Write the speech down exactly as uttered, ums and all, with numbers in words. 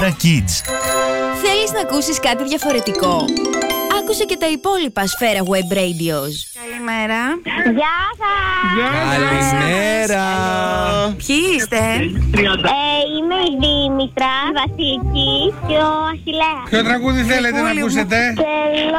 Kids. Θέλεις να ακούσεις κάτι διαφορετικό? Άκουσε και τα υπόλοιπα Σφαίρα Web Radios. Καλημέρα. Γεια σας. Καλημέρα. Ποιοι είστε? Ε, είμαι η Δήμητρα, η Βασιλική και ο Αχιλλέας. Ποιο τραγούδι θέλετε να ακούσετε? Θέλω